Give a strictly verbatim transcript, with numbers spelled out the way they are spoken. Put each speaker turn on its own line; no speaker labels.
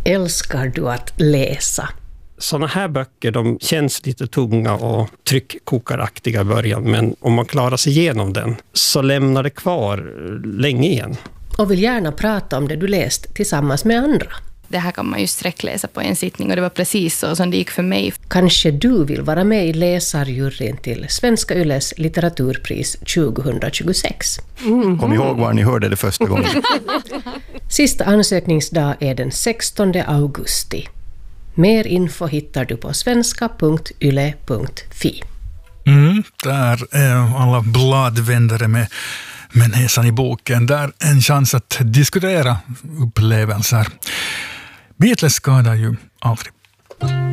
Älskar du att läsa?
Sådana här böcker, de känns lite tunga och tryckkokaraktiga i början, men om man klarar sig igenom den så lämnar det kvar länge igen.
Och vill gärna prata om det du läst tillsammans med andra.
Det här kan man ju sträckläsa på en sittning och det var precis så som det gick för mig.
Kanske du vill vara med i läsarjuryn till Svenska Yles litteraturpris tjugohundratjugosex.
Mm. Kom ihåg var ni hörde det första gången.
Sista ansökningsdag är den sextonde augusti. Mer info hittar du på svenska punkt yle punkt fi.
Mm, där är alla bladvändare med, med näsan i boken. Där en chans att diskutera upplevelser. Beatles skadar ju aldrig.